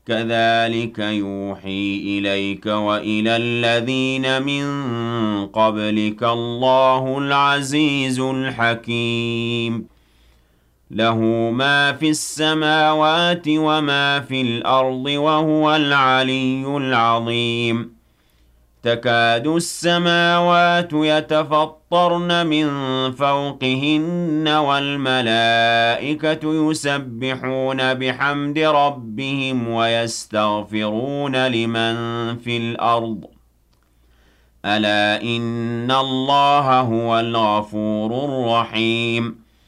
كَذَٰلِكَ يُوحِي إِلَيْكَ وَإِلَى الَّذِينَ مِن قَبْلِكَ اللَّهُ الْعَزِيزُ الْحَكِيمُ لَهُ مَا فِي السَّمَاوَاتِ وَمَا فِي الْأَرْضِ وَهُوَ الْعَلِيُّ الْعَظِيمُ تَكَادُ السَّمَاوَاتُ يَتَفَطَّرْنَ مِن فَوْقِهِنَّ وَالْمَلَائِكَةُ يُسَبِّحُونَ بِحَمْدِ رَبِّهِمْ وَيَسْتَغْفِرُونَ لِمَن فِي الْأَرْضِ أَلَا إِنَّ اللَّهَ هُوَ الْغَفُورُ الرَّحِيمُ